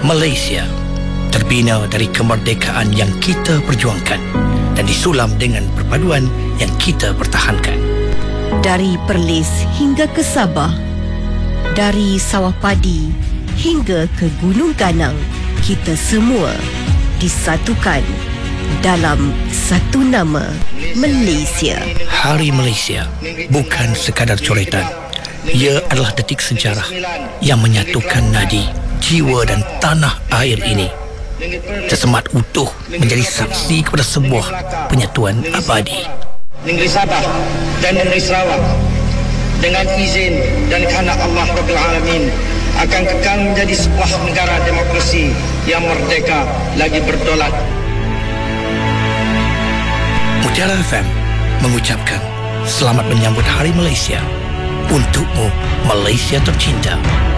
Malaysia terbina dari kemerdekaan yang kita perjuangkan dan disulam dengan perpaduan yang kita pertahankan. Dari Perlis hingga ke Sabah, dari sawah padi hingga ke Gunung Ganang, kita semua disatukan dalam satu nama, Malaysia. Hari Malaysia bukan sekadar coretan. Ia adalah detik sejarah yang menyatukan nadi, jiwa dan tanah air ini. Tersemat utuh menjadi saksi kepada sebuah penyatuan abadi. Negeri Sabah dan Negeri Sarawak dengan izin dan kehendak Allah Rabbil Alamin akan kekal menjadi sebuah negara demokrasi yang merdeka lagi berdaulat. Mutiara FM mengucapkan selamat menyambut Hari Malaysia. Untukmu, Malaysia tercinta.